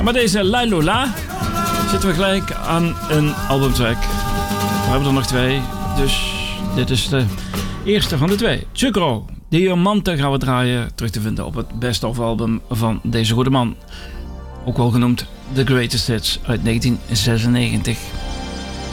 Maar deze La Lola zitten we gelijk aan een albumtrack. We hebben er nog 2, dus dit is de eerste van de 2. Chukro, Diamanten gaan we draaien, terug te vinden op het Best of album van deze goede man. Ook wel genoemd The Greatest Hits uit 1996.